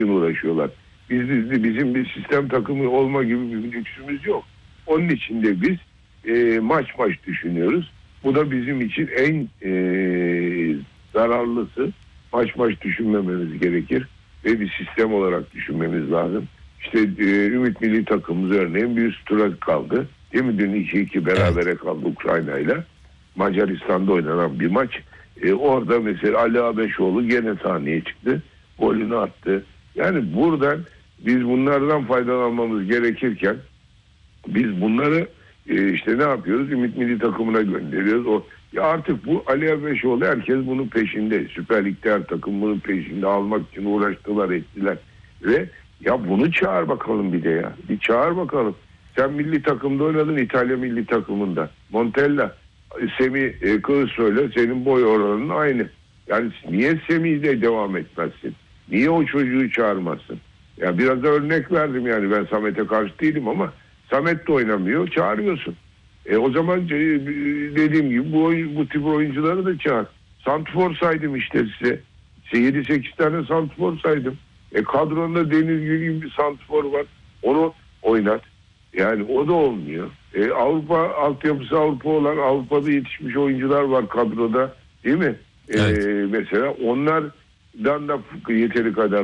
uğraşıyorlar. Bizim bir sistem takımı olma gibi bir lüksümüz yok. Onun için de biz maç düşünüyoruz. Bu da bizim için en zararlısı. Maç düşünmememiz gerekir ve bir sistem olarak düşünmemiz lazım. İşte Ümit Milli Takımımız örneğin bir üst tura kaldı. Değil mi? Dün 2-2 berabere kaldı Ukrayna'yla. Macaristan'da oynanan bir maç. Orada mesela Ali Abeşoğlu gene sahneye çıktı. Golünü attı. Yani buradan biz bunlardan faydalanmamız gerekirken biz bunları işte ne yapıyoruz? Ümit Milli Takımına gönderiyoruz. Ya artık bu Ali Abeşoğlu, herkes bunun peşinde. Süper Lig'de her takım bunun peşinde, almak için uğraştılar, ettiler. Ve ya bunu çağır bakalım bir de ya. Bir çağır bakalım. Sen milli takımda oynadın, İtalya milli takımında. Montella, Semih Kılıçsoy'la senin boy oranın aynı. Yani niye Semih'le devam etmezsin? Niye o çocuğu çağırmazsın? Ya biraz da örnek verdim yani, ben Samet'e karşı değilim ama Samet de oynamıyor, çağırıyorsun. O zaman dediğim gibi bu tip oyuncuları da çağır. Santrfor saydım işte size. 7-8 tane santrfor saydım. Kadronda Deniz Gül gibi bir santrfor var. Onu oynat. Yani o da olmuyor. Avrupa altyapısı olan Avrupa'da yetişmiş oyuncular var kadroda. Değil mi? Evet. Mesela onlardan da yeteri kadar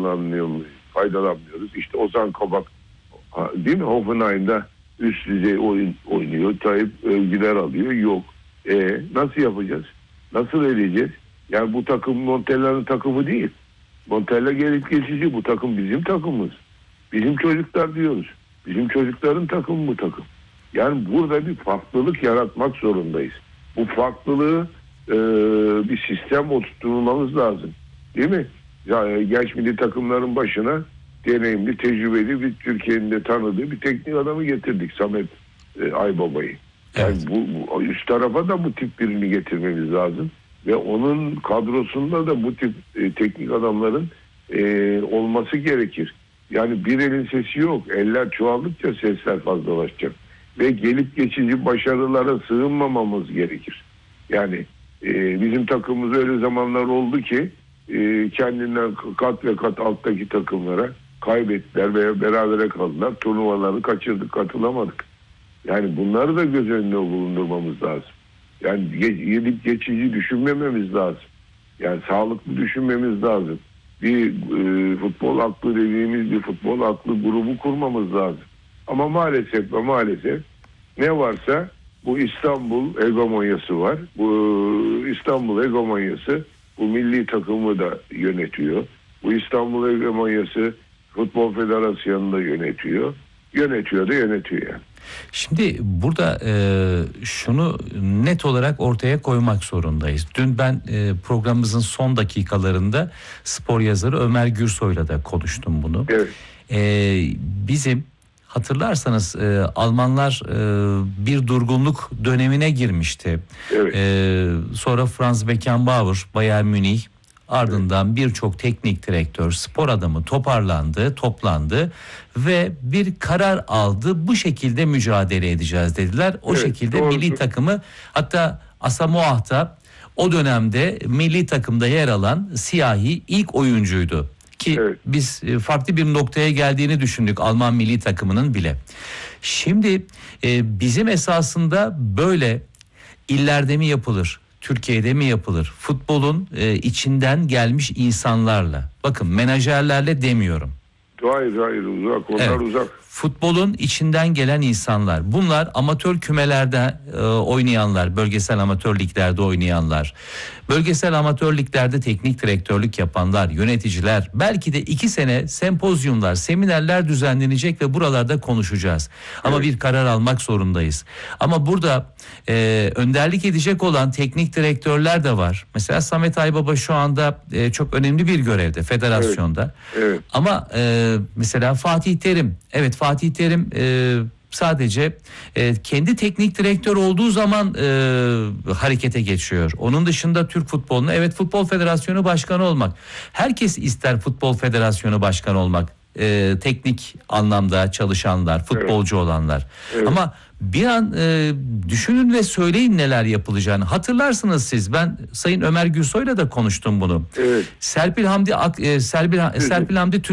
faydalanmıyoruz. İşte Ozan Kabak, değil mi? Hoffenheim'da üst düzey oynuyor. Tayyip övgüler alıyor. Yok. Nasıl yapacağız? Nasıl edeceğiz? Yani bu takım Montella'nın takımı değil. Montella gelip geçici. Bu takım bizim takımımız. Bizim çocuklar diyoruz. Bizim çocukların takımı bu takım. Yani burada bir farklılık yaratmak zorundayız. Bu farklılığı bir sistem oturtmamız lazım. Değil mi? Yani genç milli takımların başına deneyimli, tecrübeli bir Türkiye'nin de tanıdığı bir teknik adamı getirdik. Samet Aybaba'yı. Yani Evet. bu üst tarafa da bu tip birini getirmemiz lazım. Ve onun kadrosunda da bu tip teknik adamların olması gerekir. Yani bir elin sesi yok. Eller çoğaldıkça sesler fazlalaşacak. Ve gelip geçici başarılara sığınmamamız gerekir. Yani bizim takımımız öyle zamanlar oldu ki kendinden kat ve kat alttaki takımlara kaybettiler veya berabere kaldılar. Turnuvaları kaçırdık, katılamadık. Yani bunları da göz önüne bulundurmamız lazım. Yani gelip geçici düşünmememiz lazım. Yani sağlıklı düşünmemiz lazım. Bir futbol aklı dediğimiz bir futbol aklı grubu kurmamız lazım. Ama maalesef ne varsa bu İstanbul hegemonyası var. Bu İstanbul hegemonyası bu milli takımı da yönetiyor. Bu İstanbul hegemonyası Futbol Federasyonu'nu da yönetiyor. Yönetiyor yani. Şimdi burada şunu net olarak ortaya koymak zorundayız. Dün ben programımızın son dakikalarında spor yazarı Ömer Gürsoy'la da konuştum bunu. Evet. Bizim hatırlarsanız Almanlar bir durgunluk dönemine girmişti. Evet. Sonra Franz Beckenbauer, Bayern Münih, ardından birçok teknik direktör, spor adamı toplandı ve bir karar aldı. Bu şekilde mücadele edeceğiz dediler. O şekilde doğrudur. milli takımı, hatta Asamoah'ta o dönemde milli takımda yer alan siyahi ilk oyuncuydu. Ki biz farklı bir noktaya geldiğini düşündük Alman milli takımının bile. Şimdi bizim esasında böyle illerde mi yapılır? Türkiye'de mi yapılır? Futbolun içinden gelmiş insanlarla. Bakın, menajerlerle demiyorum. Hayır uzak. Onlar uzak. Futbolun içinden gelen insanlar. Bunlar amatör kümelerde oynayanlar, bölgesel amatör liglerde oynayanlar, bölgesel amatör liglerde teknik direktörlük yapanlar, yöneticiler. Belki de 2 sene sempozyumlar, seminerler düzenlenecek ve buralarda konuşacağız. Ama bir karar almak zorundayız. Ama burada önderlik edecek olan teknik direktörler de var. Mesela Samet Aybaba şu anda çok önemli bir görevde federasyonda. Evet. Ama mesela Fatih Terim, Fatih Terim sadece kendi teknik direktör olduğu zaman harekete geçiyor. Onun dışında Türk futboluna Futbol Federasyonu Başkanı olmak. Herkes ister Futbol Federasyonu Başkanı olmak. Teknik anlamda çalışanlar, futbolcu olanlar. Ama bir an düşünün ve söyleyin neler yapılacağını. Hatırlarsınız siz, ben Sayın Ömer Gürsoy'la da konuştum bunu. Evet. Serpil Hamdi